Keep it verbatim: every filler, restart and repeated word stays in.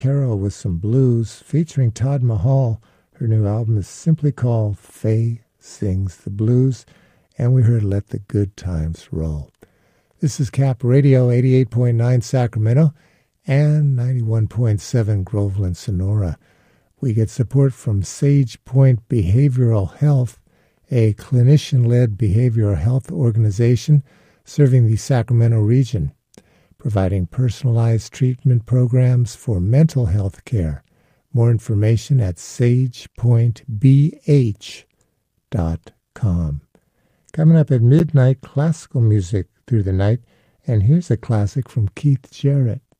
Carroll with some blues featuring Todd Mahal. Her new album is simply called Faye Sings the Blues, and we heard Let the Good Times Roll. This is Cap Radio, eighty-eight point nine Sacramento and ninety-one point seven Groveland, Sonora. We get support from Sage Point Behavioral Health, a clinician-led behavioral health organization serving the Sacramento region, providing personalized treatment programs for mental health care. More information at sage point b h dot com. Coming up at midnight, classical music through the night, and here's a classic from Keith Jarrett.